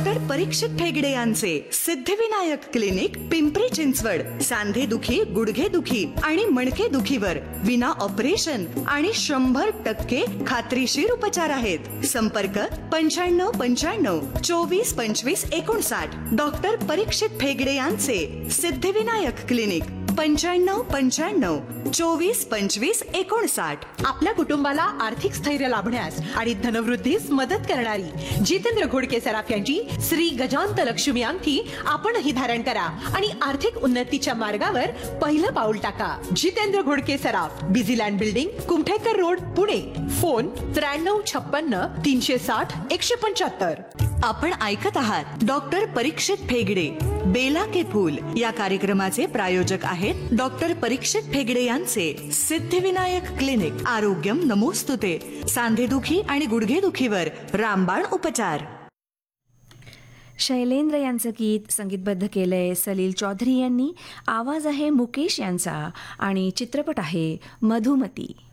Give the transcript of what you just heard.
Doctor परीक्षित फेगडे यांचे Siddhivinayak clinic, Pimpri Chinchwad. सांधेदुखी, गुडघेदुखी आणि मणकेदुखीवर विना ऑपरेशन आणि 100% खात्रीशीर उपचार आहेत. संपर्क 9595 24 25 59. डॉक्टर परीक्षित फेगडे यांचे सिद्धिविनायक क्लिनिक, 9595 24 25 59. आपल्या कुटुंबाला आर्थिक स्थैर्य लाभण्यास आणि धनवृद्धीस मदत करणारी जितेंद्र घोडके सराफ यांची श्री गजांत लक्ष्मी अंगठी आपणही धारण करा आणि आर्थिक उन्नतीच्या मार्गावर पहिलं पाऊल टाका. जितेंद्र घोडके सराफ, Busyland building, Kumthekar road, Pune. Phone 9356 360 175. आपण ऐकत आहात डॉक्टर परीक्षित फेगडे, बेला के फूल. या कार्यक्रमाचे प्रायोजक आहेत डॉक्टर परीक्षित फेगडे यांचे सिद्धिविनायक क्लिनिक. आरोग्यम नमोस्तुते. सांधेदुखी आणि गुडघेदुखीवर रामबाण उपचार. शैलेंद्र यांचं गीत संगीतबद्ध केलंय सलील चौधरी यांनी. आवाज आहे मुकेश यांचा आणि चित्रपट आहे मधुमती.